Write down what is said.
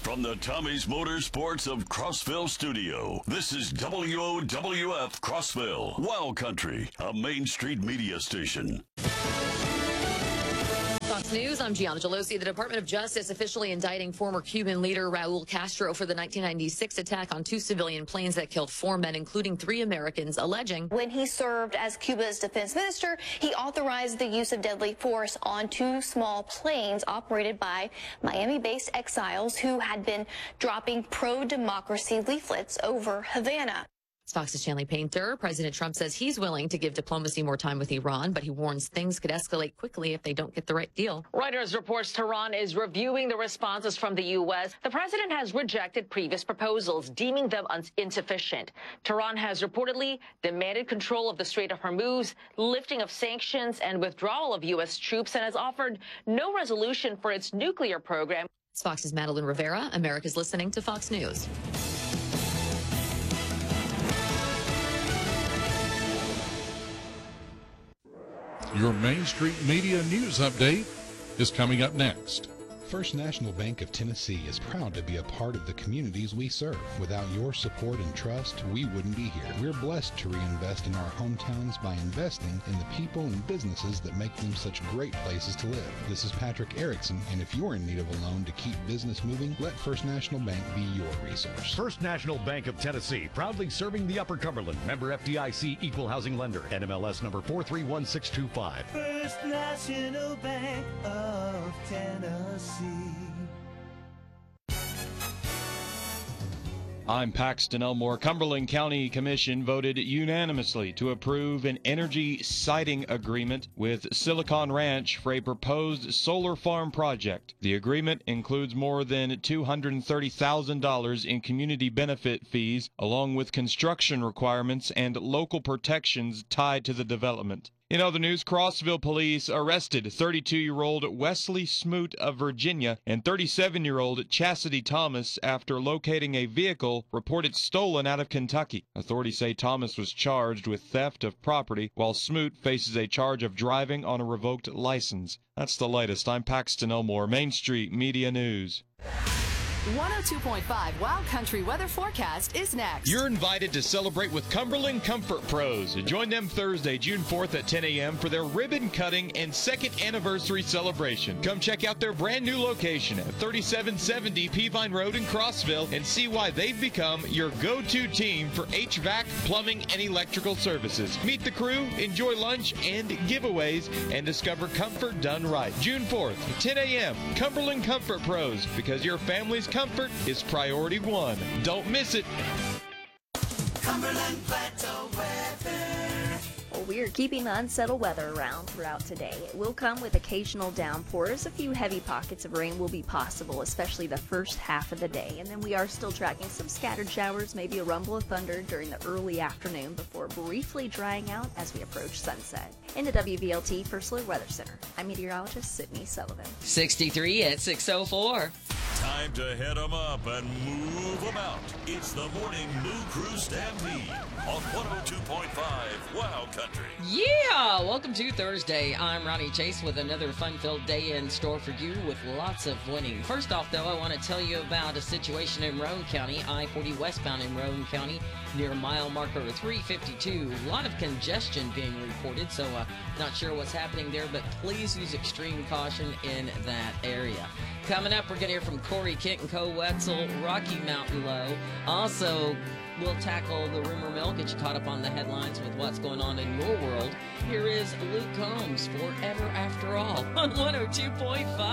From the Tommy's Motorsports of Crossville studio, this is WOWF Crossville, Wild Country, a Main Street media station. Fox News, I'm Gianna Gelosi. The Department of Justice officially indicting former Cuban leader Raul Castro for the 1996 attack on 2 civilian planes that killed 4 men, including 3 Americans, alleging when he served as Cuba's defense minister, he authorized the use of deadly force on 2 small planes operated by Miami-based exiles who had been dropping pro-democracy leaflets over Havana. Fox's Chanley Painter. President Trump says he's willing to give diplomacy more time with Iran, but he warns things could escalate quickly if they don't get the right deal. Reuters reports Tehran is reviewing the responses from the U.S. The president has rejected previous proposals, deeming them insufficient. Tehran has reportedly demanded control of the Strait of Hormuz, lifting of sanctions, and withdrawal of U.S. troops, and has offered no resolution for its nuclear program. It's Fox's Madeline Rivera. America's listening to Fox News. Your Main Street Media News Update is coming up next. First National Bank of Tennessee is proud to be a part of the communities we serve. Without your support and trust, we wouldn't be here. We're blessed to reinvest in our hometowns by investing in the people and businesses that make them such great places to live. This is Patrick Erickson, and if you're in need of a loan to keep business moving, let First National Bank be your resource. First National Bank of Tennessee, proudly serving the Upper Cumberland. Member FDIC, equal housing lender. NMLS number 431625. First National Bank of Tennessee. I'm Paxton Elmore. Cumberland County Commission voted unanimously to approve an energy siting agreement with Silicon Ranch for a proposed solar farm project. The agreement includes more than $230,000 in community benefit fees, along with construction requirements and local protections tied to the development. In other news, Crossville police arrested 32-year-old Wesley Smoot of Virginia and 37-year-old Chastity Thomas after locating a vehicle reported stolen out of Kentucky. Authorities say Thomas was charged with theft of property, while Smoot faces a charge of driving on a revoked license. That's the latest. I'm Paxton Elmore, Main Street Media News. 102.5 Wild Country weather forecast is next. You're invited to celebrate with Cumberland Comfort Pros. Join them Thursday, June 4th at 10 a.m. for their ribbon cutting and 2nd anniversary celebration. Come check out their brand new location at 3770 Peavine Road in Crossville and see why they've become your go-to team for HVAC, plumbing, and electrical services. Meet the crew, enjoy lunch and giveaways, and discover comfort done right. June 4th, 10 a.m. Cumberland Comfort Pros, because your family's comfort is priority 1. Don't miss it. Cumberland Plateau weather. Well, we are keeping the unsettled weather around throughout today. It will come with occasional downpours. A few heavy pockets of rain will be possible, especially the first half of the day. And then we are still tracking some scattered showers, maybe a rumble of thunder during the early afternoon before briefly drying out as we approach sunset. In the WVLT First Alert Weather Center, I'm meteorologist Sydney Sullivan. 63 at 6:04. Time to head 'em up and move 'em out. It's the Morning Moo Crew Stampede on 102.5 Wild Country. Yeah! Welcome to Thursday. I'm Ronnie Chase with another fun-filled day in store for you with lots of winning. First off, though, I want to tell you about a situation in Roane County, I-40 westbound in Roane County, near mile marker 352. A lot of congestion being reported, so not sure what's happening there, but please use extreme caution in that area. Coming up, we're going to hear from Corey Kent and Co. Wetzel, Rocky Mountain Low. Also, we'll tackle the rumor mill, get you caught up on the headlines with what's going on in your world. Here is Luke Combs, Forever After All, on 102.5.